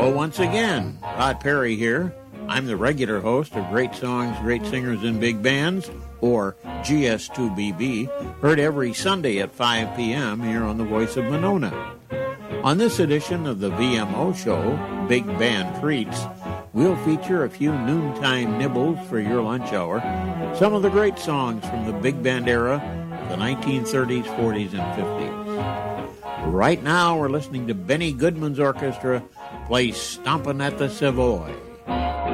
Hello once again. Rod Perry here. I'm the regular host of Great Songs, Great Singers in Big Bands, or GS2BB, heard every Sunday at 5 p.m. here on the Voice of Monona. On this edition of the VMO show, Big Band Treats, we'll feature a few noontime nibbles for your lunch hour, some of the great songs from the big band era, the 1930s, 40s, and 50s. Right now, we're listening to Benny Goodman's orchestra play Stompin' at the Savoy.